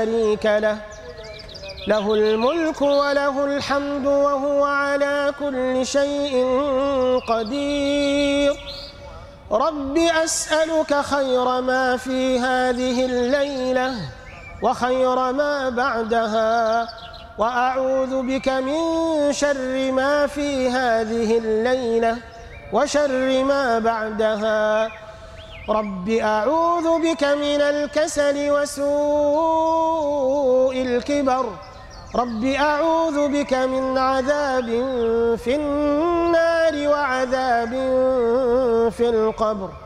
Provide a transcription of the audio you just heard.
شريك له، له الملك وله الحمد وهو على كل شيء قدير. رب أسألك خير ما في هذه الليلة وخير ما بعدها، وأعوذ بك من شر ما في هذه الليلة وشر ما بعدها. رب أعوذ بك من الكسل وسوء الكبر. رب أعوذ بك من عذاب في النار وعذاب في القبر.